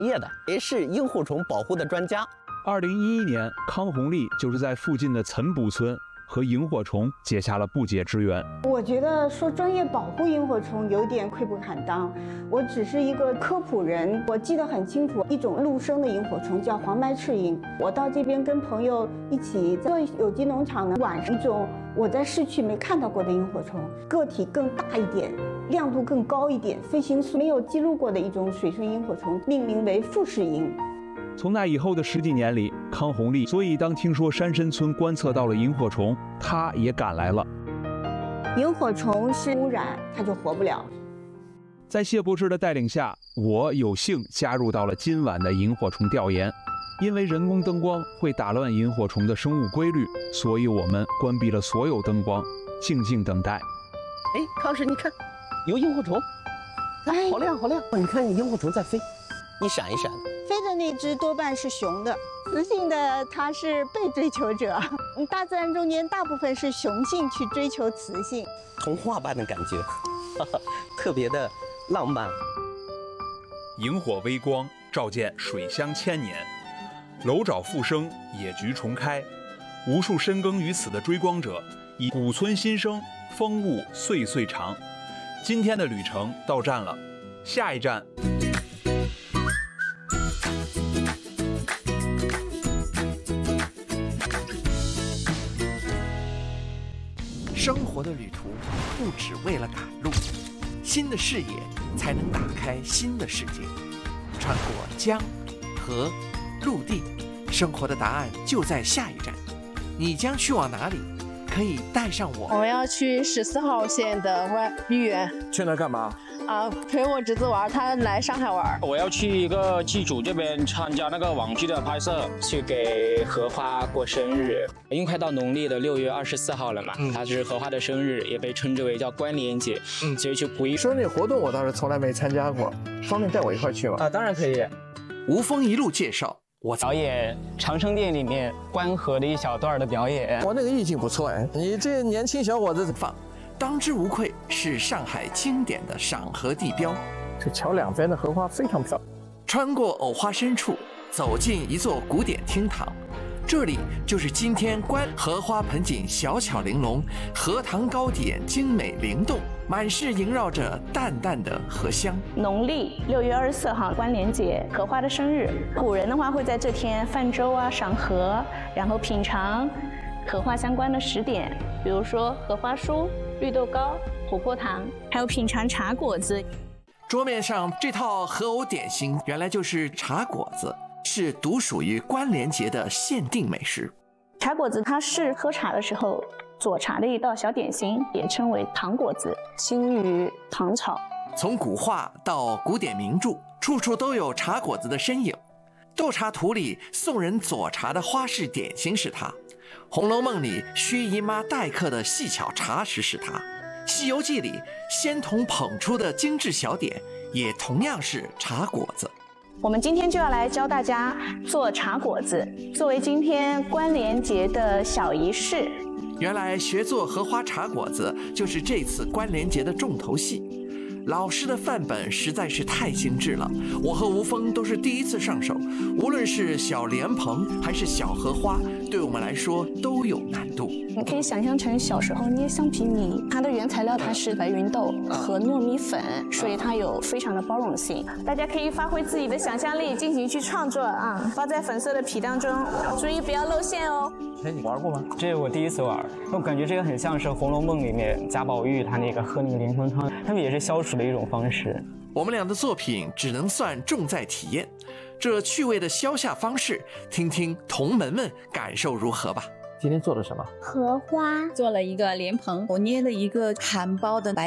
业的，也是萤火虫保护的专家。 2011年，康红丽就是在附近的岑补村和萤火虫结下了不解之缘。 我觉得说专业保护萤火虫有点愧不坦当，我只是一个科普人。我记得很清楚，一种陆生的萤火虫叫黄白翅萤。我到这边跟朋友一起做有机农场呢，晚上一种我在市区没看到过的萤火虫，个体更大一点，亮度更高一点，飞行速没有记录过的一种水生萤火虫，命名为富士萤。 从那以后的10几年里，康红丽所以当听说山参村观测到了萤火虫，她也赶来了。 萤火虫是污染，它就活不了。 在谢博士的带领下，我有幸加入到了今晚的萤火虫调研。因为人工灯光会打乱萤火虫的生物规律，所以我们关闭了所有灯光，静静等待。 哎，康师，你看，有萤火虫，好亮好亮！你看，萤火虫在飞，一闪一闪的。 飞的那只多半是雄的，雌性的它是被追求者。大自然中间大部分是雄性去追求雌性， 童话般的感觉，特别的浪漫。 萤火微光照见水乡千年，楼沼复生，野菊重开。无数深耕于此的追光者，以古村新生，风物岁岁长。今天的旅程到站了，下一站。 生活的旅途不只为了赶路，新的视野才能打开新的世界。穿过江、河、陆地，生活的答案就在下一站。你将去往哪里？可以带上我。 我要去14号线的豫园。 去那干嘛？ 陪我侄子玩，他来上海玩。 我要去一个剧组这边参加那个网剧的拍摄，去给荷花过生日。因为快到农历的6月24号了嘛，它是荷花的生日，也被称之为叫关联节。所以去鼓励说那活动我倒是从来没参加过，方便带我一块去吗？ 当然可以。 吴峰一路介绍， 我表演长生殿里面观河的一小段的表演。 我那个意境不错哎，你这年轻小伙子放。当之无愧是上海经典的赏荷地标， 这桥两边的荷花非常漂亮。 穿过藕花深处，走进一座古典厅堂，这里就是今天荷花盆景小巧玲珑，荷塘糕点精美灵动，满室萦绕着淡淡的荷香。 农历6月24号关联节，荷花的生日，古人的话会在这天泛舟啊、赏荷，然后品尝荷花相关的食点，比如说荷花酥、绿豆糕、琥珀糖，还有品尝茶果子。 桌面上这套荷藕点心原来就是茶果子，是独属于关联节的限定美食。 茶果子它是喝茶的时候佐茶的一道小点心，也称为糖果子，兴于唐朝。 从古画到古典名著，处处都有茶果子的身影。斗茶图里送人佐茶的花式点心是它，《红楼梦》里薛姨妈待客的细巧茶食是它，《西游记》里仙童捧出的精致小点也同样是茶果子。 我们今天就要来教大家做茶果子，作为今天关联节的小仪式。 原来学做荷花茶果子就是这次关联节的重头戏。老师的范本实在是太精致了，我和吴峰都是第一次上手，无论是小莲蓬还是小荷花，对我们来说都有难度。 你可以想象成小时候捏橡皮泥，它的原材料它是白芸豆和糯米粉，所以它有非常的包容性。大家可以发挥自己的想象力进行去创作啊，包在粉色的皮当中，注意不要露馅哦。 哎，你玩过吗？ 这是我第一次玩，我感觉这个很像是《红楼梦》里面贾宝玉他那个喝那个莲蓬汤，他们也是消暑的一种方式。 我们俩的作品只能算重在体验，这趣味的消夏方式，听听同门们感受如何吧。 今天做了什么？ 荷花做了一个莲蓬，我捏了一个含苞的白